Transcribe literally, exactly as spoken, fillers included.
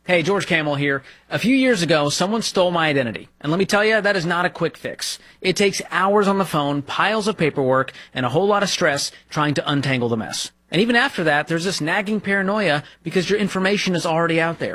Hey, George Camel here. A few years ago, someone stole my identity. And let me tell you, that is not a quick fix. It takes hours on the phone, piles of paperwork, and a whole lot of stress trying to untangle the mess. And even after that, there's this nagging paranoia because your information is already out there.